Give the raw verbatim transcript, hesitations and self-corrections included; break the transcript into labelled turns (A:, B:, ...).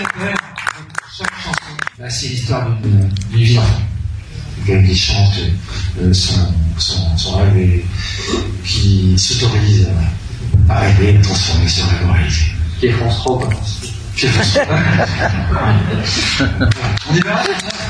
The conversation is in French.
A: préfère chaque chanson. Bah, c'est l'histoire d'une vie d'enfant. Quelqu'un qui chante euh, son, son, son rêve et qui s'autorise à rêver et transformer ce rêve en réalité.
B: Qui est France trois, quoi.
A: Qui est France trois. On y va.